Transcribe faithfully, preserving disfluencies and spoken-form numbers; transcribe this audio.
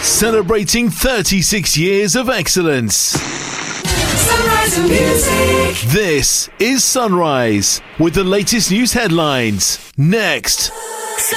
Celebrating thirty-six years of excellence. Sunrise and Music. This is Sunrise with the latest news headlines. Next.